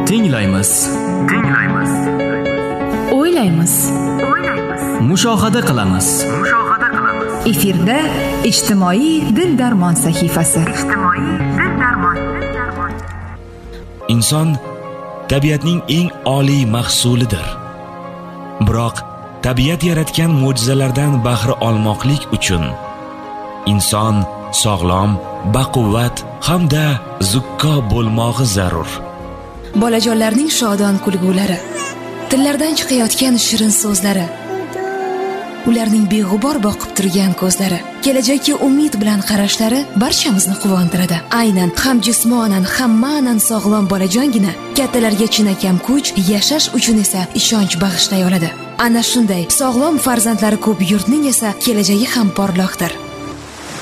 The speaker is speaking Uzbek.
Tinglaymiz. O'ylaymiz. Mushohada qilamiz. Efirda ijtimoiy dil-darmon sahifasi. Inson tabiatning eng oliy mahsulidir. Biroq tabiat yaratgan mo'jizalardan bahra olmoqlik uchun inson sog'lom, baquvvat hamda zukko bo'lmog'i zarur. Bolajonlarning shodon kulgulari, tillardan chiqayotgan shirin so'zlari, ularning beg'ubor boqib turgan ko'zlari, kelajakka umid bilan qarashlari barchamizni quvontiradi. Aynan ham jismonan, ham ma'nan sog'lom bolajongina kattalarga chinakam kuch, yashash uchun esa ishonch bag'ishlay oladi. Ana shunday sog'lom farzandlari ko'p yurtning esa kelajagi ham porloqdir.